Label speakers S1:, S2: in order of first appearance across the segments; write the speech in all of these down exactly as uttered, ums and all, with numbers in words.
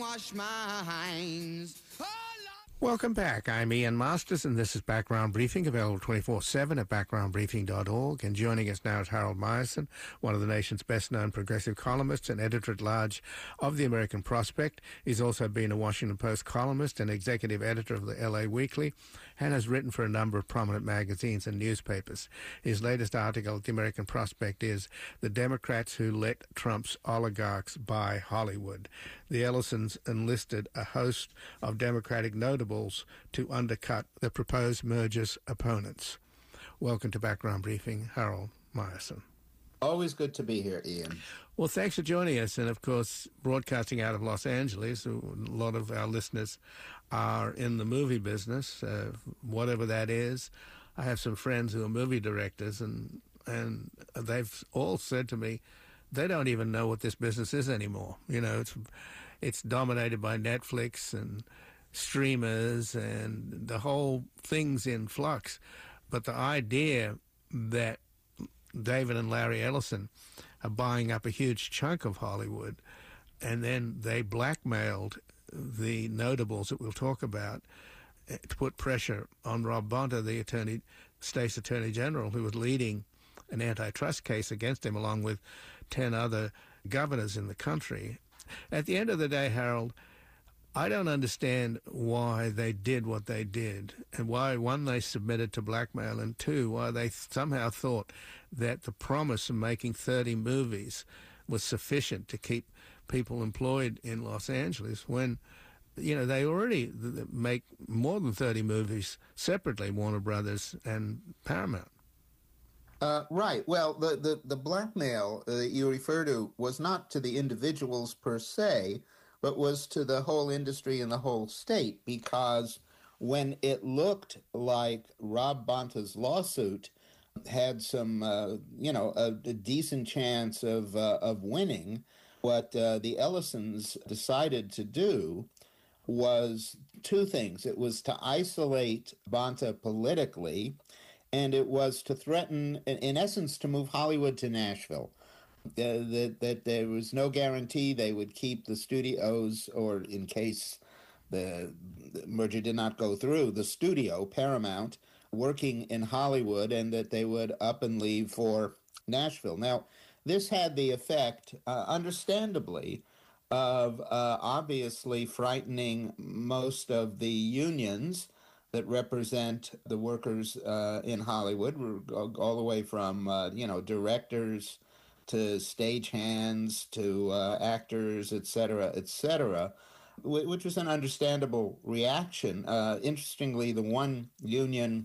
S1: wash my hands.
S2: Welcome back. I'm Ian Masters, and this is Background Briefing, available twenty-four seven at background briefing dot org. And joining us now is Harold Meyerson, one of the nation's best-known progressive columnists and editor-at-large of the American Prospect. He's also been a Washington Post columnist and executive editor of the L A Weekly, and has written for a number of prominent magazines and newspapers. His latest article at the American Prospect is "The Democrats Who Let Trump's Oligarchs Buy Hollywood." The Ellisons enlisted a host of Democratic notables to undercut the proposed merger's opponents. Welcome to Background Briefing, Harold Meyerson.
S3: Always good to be here, Ian.
S2: Well, thanks for joining us. And, of course, broadcasting out of Los Angeles, a lot of our listeners are in the movie business, uh, whatever that is. I have some friends who are movie directors, and and they've all said to me they don't even know what this business is anymore. You know, it's it's dominated by Netflix and streamers, and the whole thing's in flux. But the idea that David and Larry Ellison are buying up a huge chunk of Hollywood, and then they blackmailed the notables that we'll talk about to put pressure on Rob Bonta, the attorney, state's attorney general, who was leading an antitrust case against him, along with ten other governors in the country. At the end of the day, Harold, I don't understand why they did what they did, and why, one, they submitted to blackmail, and two, why they somehow thought that the promise of making thirty movies was sufficient to keep people employed in Los Angeles when, you know, they already make more than thirty movies separately, Warner Brothers and Paramount.
S3: Uh, right. Well, the, the, the blackmail that you refer to was not to the individuals per se, but was to the whole industry and the whole state, because when it looked like Rob Bonta's lawsuit had some, uh, you know, a, a decent chance of uh, of winning, what uh, the Ellisons decided to do was two things. It was to isolate Bonta politically, and it was to threaten, in, in essence, to move Hollywood to Nashville. That, that, that there was no guarantee they would keep the studios, or in case the, the merger did not go through, the studio, Paramount, working in Hollywood, and that they would up and leave for Nashville. Now, this had the effect, uh, understandably, of uh, obviously frightening most of the unions that represent the workers uh, in Hollywood, all the way from, uh, you know, directors to stagehands, to uh, actors, et cetera, et cetera, which was an understandable reaction. Uh, interestingly, the one union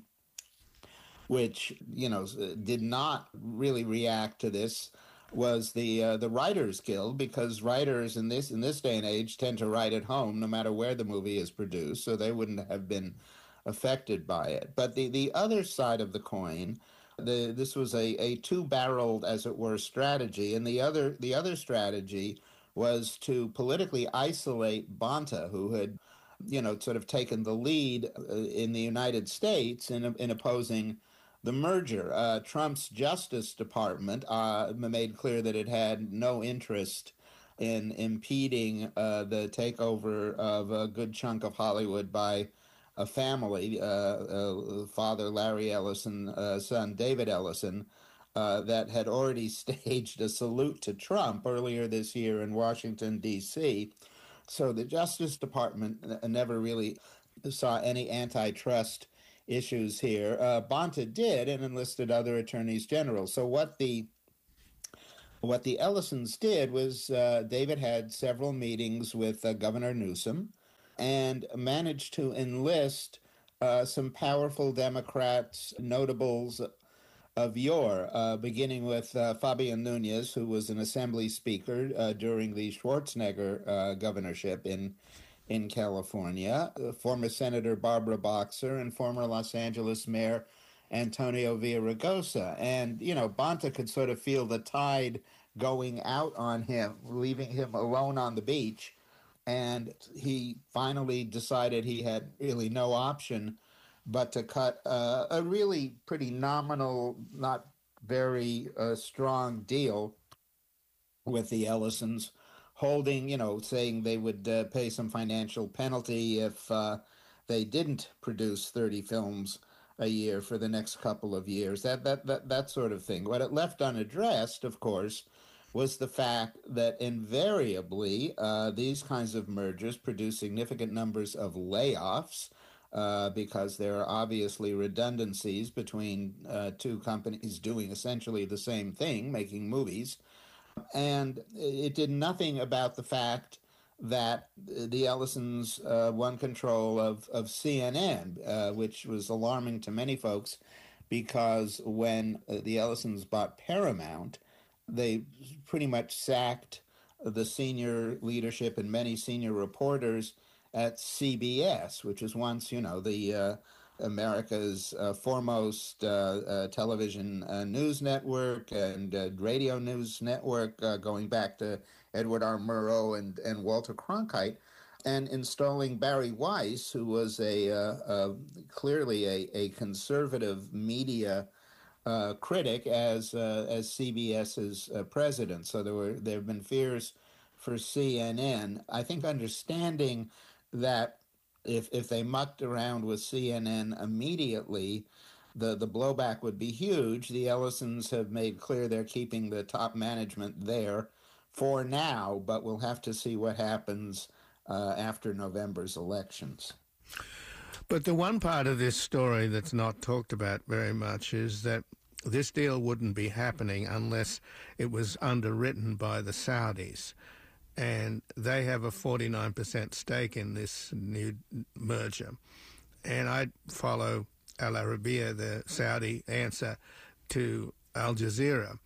S3: which, you know, did not really react to this was the uh, the Writers Guild, because writers in this in this day and age tend to write at home no matter where the movie is produced, so they wouldn't have been affected by it. But the, the other side of the coin, The, this was a, a two-barreled, as it were, strategy, and the other the other strategy was to politically isolate Bonta, who had, you know, sort of taken the lead in the United States in in opposing the merger. Uh, Trump's Justice Department uh, made clear that it had no interest in impeding uh, the takeover of a good chunk of Hollywood by a family, uh, uh, father Larry Ellison, uh, son David Ellison, uh, that had already staged a salute to Trump earlier this year in Washington, D C So the Justice Department never really saw any antitrust issues here. Uh, Bonta did, and enlisted other attorneys general. So what the what the Ellisons did was uh, David had several meetings with uh, Governor Newsom, and managed to enlist uh, some powerful Democrats, notables of yore, uh, beginning with uh, Fabian Nunez, who was an assembly speaker uh, during the Schwarzenegger uh, governorship in in California, uh, former Senator Barbara Boxer, and former Los Angeles Mayor Antonio Villaraigosa. And, you know, Bonta could sort of feel the tide going out on him, leaving him alone on the beach. And he finally decided he had really no option but to cut uh, a really pretty nominal, not very uh, strong deal with the Ellisons holding, you know, saying they would uh, pay some financial penalty if uh, they didn't produce thirty films a year for the next couple of years, that, that, that, that sort of thing. What it left unaddressed, of course, was the fact that invariably uh, these kinds of mergers produce significant numbers of layoffs uh, because there are obviously redundancies between uh, two companies doing essentially the same thing, making movies. And it did nothing about the fact that the Ellisons uh, won control of, of C N N, uh, which was alarming to many folks because when uh, the Ellisons bought Paramount, they pretty much sacked the senior leadership and many senior reporters at C B S, which was once, you know, the uh, America's uh, foremost uh, uh, television uh, news network and uh, radio news network, uh, going back to Edward R. Murrow and, and Walter Cronkite, and installing Barry Weiss, who was a, uh, a clearly a, a conservative media uh, critic, as uh, as CBS's uh, president. So there were there have been fears for C N N. I think understanding that if if they mucked around with C N N immediately, the, the blowback would be huge. The Ellisons have made clear they're keeping the top management there for now, but we'll have to see what happens uh, after November's elections.
S2: But the one part of this story that's not talked about very much is that this deal wouldn't be happening unless it was underwritten by the Saudis. And they have a forty-nine percent stake in this new merger. And I follow Al Arabiya, the Saudi answer to Al Jazeera.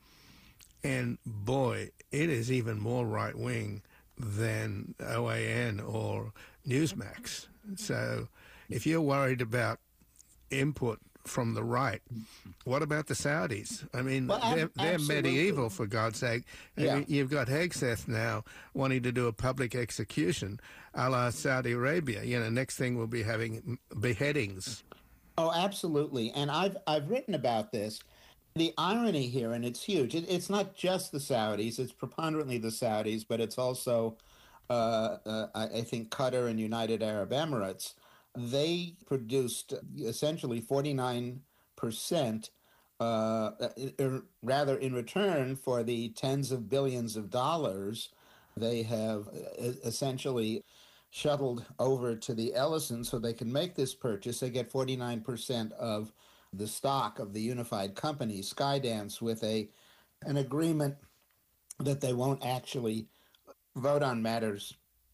S2: And boy, it is even more right-wing than O A N or Newsmax. So if you're worried about input from the right, what about the Saudis? I mean,
S3: well,
S2: they're, they're medieval, for God's sake.
S3: Yeah.
S2: You've got Hegseth now wanting to do a public execution a la Saudi Arabia. You know, next thing we'll be having beheadings.
S3: Oh, absolutely. And I've I've written about this. The irony here, and it's huge, it, it's not just the Saudis, it's preponderantly the Saudis, but it's also, uh, uh, I, I think, Qatar and United Arab Emirates. They produced essentially forty-nine percent, uh, rather in return for the tens of billions of dollars they have essentially shuttled over to the Ellisons so they can make this purchase. They get forty-nine percent of the stock of the unified company, Skydance, with a an agreement that they won't actually vote on matters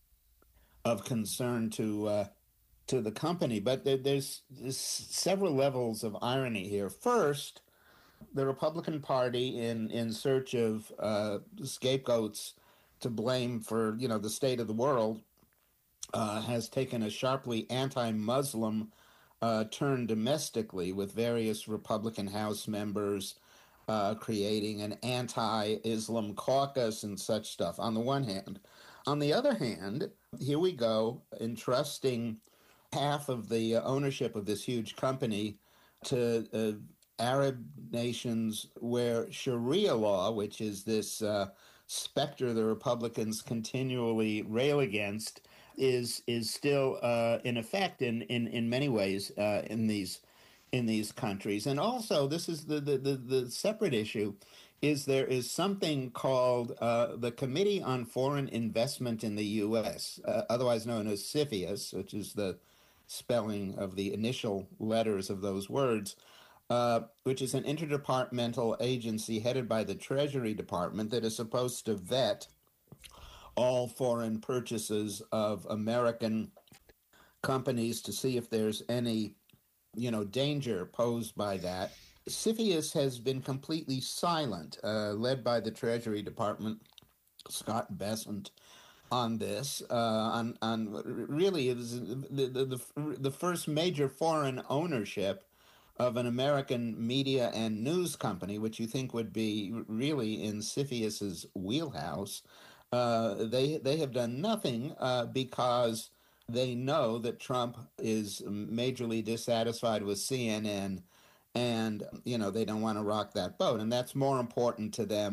S3: of concern to uh, to the company. But there, there's, there's several levels of irony here. First, the Republican Party, in in search of uh, scapegoats to blame for, you know, the state of the world, uh, has taken a sharply anti-Muslim uh, turn domestically, with various Republican House members uh, creating an anti-Islam caucus and such stuff, on the one hand. On the other hand, here we go, entrusting half of the ownership of this huge company to uh, Arab nations where Sharia law, which is this uh, specter the Republicans continually rail against, is is still uh, in effect in, in, in many ways uh, in these in these countries. And also, this is the, the, the, the separate issue, is there is something called uh, the Committee on Foreign Investment in the U S, uh, otherwise known as CFIUS, which is the spelling of the initial letters of those words, uh, which is an interdepartmental agency headed by the Treasury Department that is supposed to vet all foreign purchases of American companies to see if there's any, you know, danger posed by that. CFIUS has been completely silent, uh, led by the Treasury Department, Scott Bessent, on this. Uh, on on really, it was the, the the the first major foreign ownership of an American media and news company, which you think would be really in CFIUS's wheelhouse. Uh, they they have done nothing uh, because they know that Trump is majorly dissatisfied with C N N, and you know they don't want to rock that boat, and that's more important to them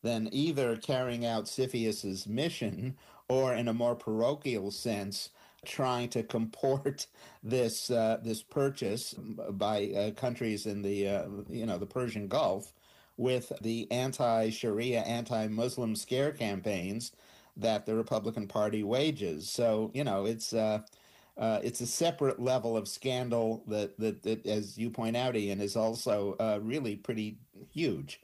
S3: than either carrying out CFIUS's mission or, in a more parochial sense, trying to comport this uh, this purchase by uh, countries in the uh, you know the Persian Gulf with the anti-Sharia, anti-Muslim scare campaigns that the Republican Party wages. So you know it's uh, uh, it's a separate level of scandal that, that that, as you point out, Ian, is also uh, really pretty huge.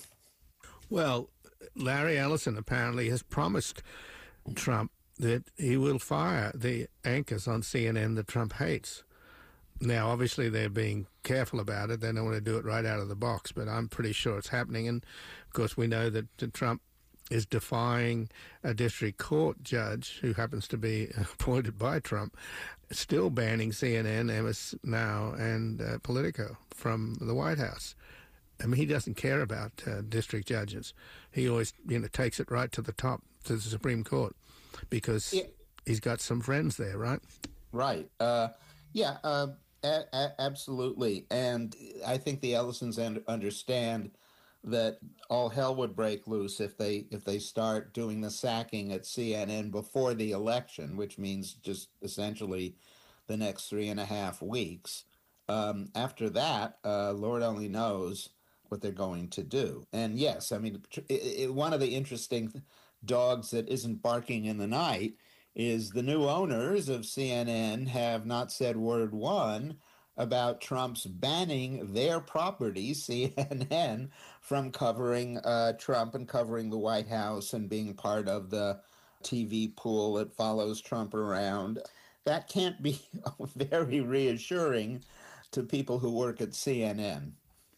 S2: Well, Larry Ellison apparently has promised Trump that he will fire the anchors on C N N that Trump hates. Now, obviously, they're being careful about it. They don't want to do it right out of the box, but I'm pretty sure it's happening. And, of course, we know that Trump is defying a district court judge who happens to be appointed by Trump, still banning C N N, M S Now, and uh, Politico from the White House. I mean, he doesn't care about uh, district judges. He always, you know, takes it right to the top, to the Supreme Court, because yeah. he's got some friends there, right?
S3: Right. Uh, yeah, uh, a- a- absolutely. And I think the Ellisons un- understand that all hell would break loose if they if they start doing the sacking at C N N before the election, which means just essentially the next three and a half weeks. Um, after that, uh, Lord only knows what they're going to do. And yes, I mean, it, it, one of the interesting dogs that isn't barking in the night is the new owners of C N N have not said word one about Trump's banning their property, C N N, from covering uh, Trump and covering the White House and being part of the T V pool that follows Trump around. That can't be very reassuring to people who work at C N N.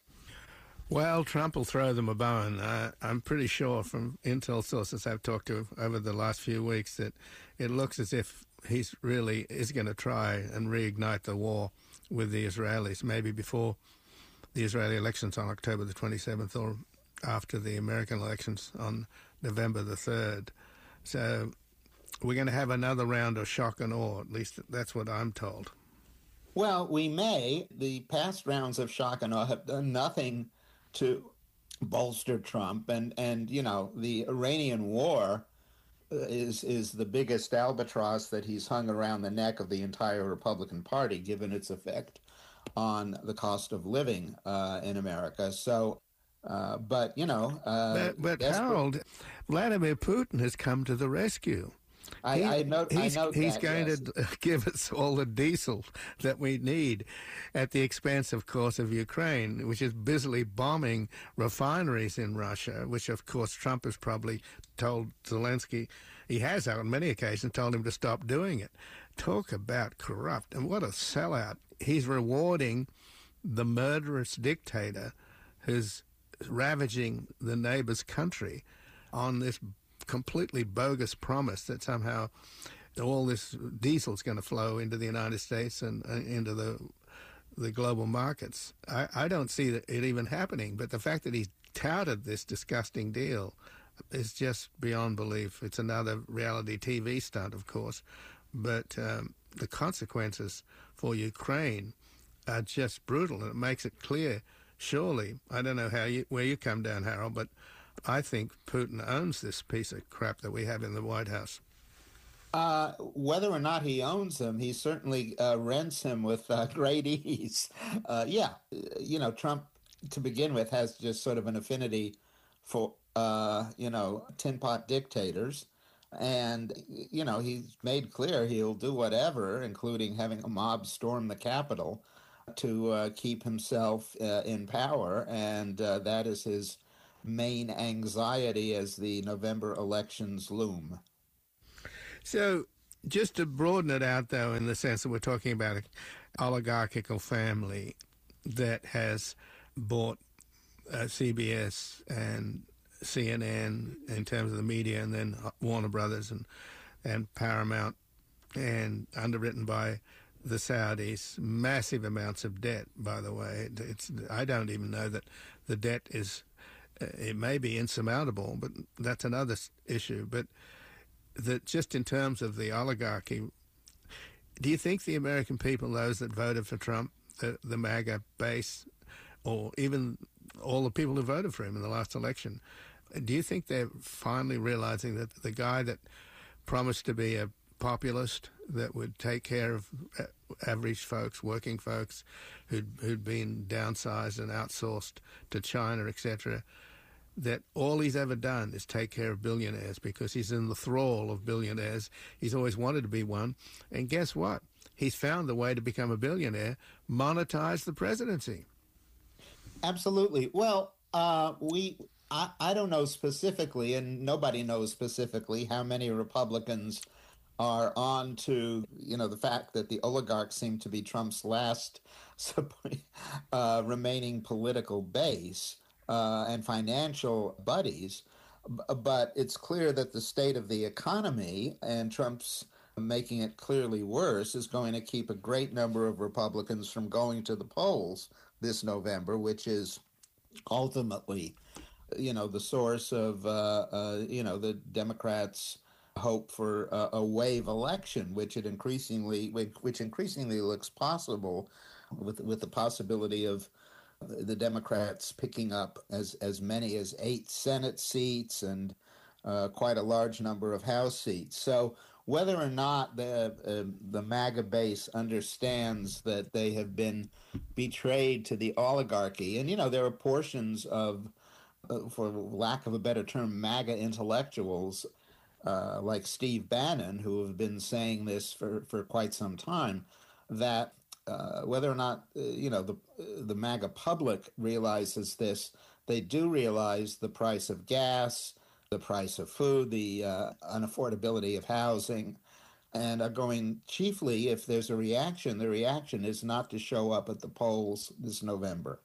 S2: Well, Trump will throw them a bone. Uh, I'm pretty sure from intel sources I've talked to over the last few weeks that it looks as if he's really is going to try and reignite the war with the Israelis, maybe before the Israeli elections on October the twenty-seventh or after the American elections on November the third. So we're going to have another round of shock and awe, at least that's what I'm told.
S3: Well, we may. The past rounds of shock and awe have done nothing to bolster Trump, and and you know the Iranian war is is the biggest albatross that he's hung around the neck of the entire Republican Party, given its effect on the cost of living uh, in America. So, uh, but you know, uh,
S2: but, but Harold, Vladimir Putin has come to the rescue.
S3: I,
S2: he,
S3: I note,
S2: he's,
S3: I note
S2: he's
S3: that,
S2: going
S3: yes.
S2: to give us all the diesel that we need at the expense, of course, of Ukraine, which is busily bombing refineries in Russia, which, of course, Trump has probably told Zelensky, he has on many occasions told him to stop doing it. Talk about corrupt. And what a sellout. He's rewarding the murderous dictator who's ravaging the neighbor's country on this completely bogus promise that somehow all this diesel is going to flow into the United States and uh, into the the global markets. I, I don't see it even happening, but the fact that he's touted this disgusting deal is just beyond belief. It's another reality T V stunt, of course, but um, the consequences for Ukraine are just brutal, and it makes it clear, surely, I don't know how you, where you come down, Harold, but I think Putin owns this piece of crap that we have in the White House.
S3: Uh, whether or not he owns him, he certainly uh, rents him with uh, great ease. Uh, yeah, you know, Trump, to begin with, has just sort of an affinity for, uh, you know, tin pot dictators. And, you know, he's made clear he'll do whatever, including having a mob storm the Capitol, to uh, keep himself uh, in power. And uh, that is his main anxiety as the November elections loom.
S2: So just to broaden it out, though, in the sense that we're talking about an oligarchical family that has bought uh, C B S and C N N in terms of the media, and then Warner Brothers and, and Paramount, and underwritten by the Saudis, massive amounts of debt, by the way. It's I don't even know that the debt is... It may be insurmountable, but that's another issue. But that just in terms of the oligarchy, do you think the American people, those that voted for Trump, the, the MAGA base, or even all the people who voted for him in the last election, do you think they're finally realizing that the guy that promised to be a populist that would take care of average folks, working folks who'd, who'd been downsized and outsourced to China, et cetera, that all he's ever done is take care of billionaires because he's in the thrall of billionaires. He's always wanted to be one. And guess what? He's found the way to become a billionaire, monetize the presidency.
S3: Absolutely. Well, uh, we I, I don't know specifically, and nobody knows specifically, how many Republicans are on to, you know, the fact that the oligarchs seem to be Trump's last uh, remaining political base uh, and financial buddies. But it's clear that the state of the economy and Trump's making it clearly worse is going to keep a great number of Republicans from going to the polls this November, which is ultimately, you know, the source of, uh, uh, you know, the Democrats' hope for a, a wave election, which it increasingly, which increasingly looks possible, with with the possibility of the Democrats picking up as as many as eight Senate seats and uh, quite a large number of House seats. So whether or not the uh, the MAGA base understands that they have been betrayed to the oligarchy, and you know there are portions of, uh, for lack of a better term, MAGA intellectuals uh, like Steve Bannon, who have been saying this for, for quite some time, that uh, whether or not uh, you know the the MAGA public realizes this, they do realize the price of gas, the price of food, the uh, unaffordability of housing, and are going chiefly, if there's a reaction, the reaction is not to show up at the polls this November.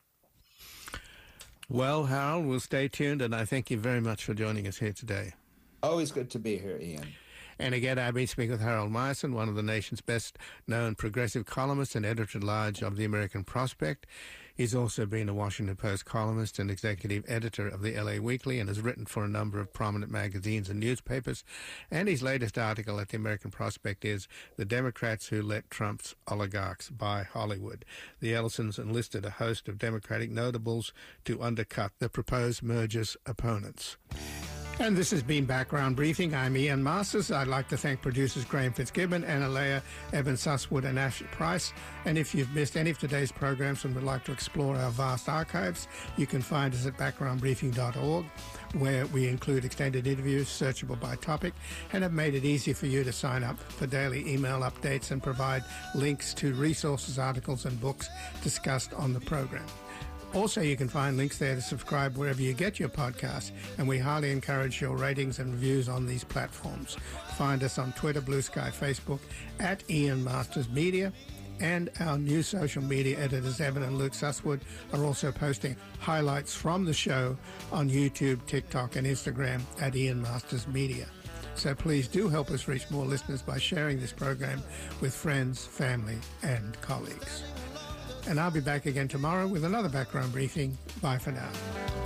S2: Well, Harold, we'll stay tuned, and I thank you very much for joining us here today.
S3: Always good to be here, Ian.
S2: And again, I've been speaking with Harold Meyerson, one of the nation's best-known progressive columnists and editor-at-large of the American Prospect. He's also been a Washington Post columnist and executive editor of the L A Weekly and has written for a number of prominent magazines and newspapers. And his latest article at the American Prospect is The Democrats Who Let Trump's Oligarchs Buy Hollywood. The Ellisons enlisted a host of Democratic notables to undercut the proposed merger's opponents. And this has been Background Briefing. I'm Ian Masters. I'd like to thank producers Graham Fitzgibbon, Analea, Evan Susswood, and Ashley Price. And if you've missed any of today's programs and would like to explore our vast archives, you can find us at background briefing dot org, where we include extended interviews searchable by topic and have made it easy for you to sign up for daily email updates and provide links to resources, articles, and books discussed on the program. Also, you can find links there to subscribe wherever you get your podcasts, and we highly encourage your ratings and reviews on these platforms. Find us on Twitter, Blue Sky, Facebook, at Ian Masters Media, and our new social media editors, Evan and Luke Susswood, are also posting highlights from the show on YouTube, TikTok, and Instagram at Ian Masters Media. So please do help us reach more listeners by sharing this program with friends, family, and colleagues. And I'll be back again tomorrow with another Background Briefing. Bye for now.